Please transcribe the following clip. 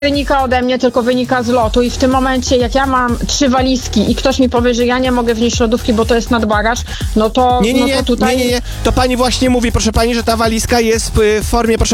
wynika ode mnie, tylko wynika z lotu i w tym momencie, jak ja mam 3 walizki i ktoś mi powie, że ja nie mogę wnieść lodówki, bo to jest nadbagaż, no to tutaj... Nie. To pani właśnie mówi, proszę pani, że ta walizka jest w formie, proszę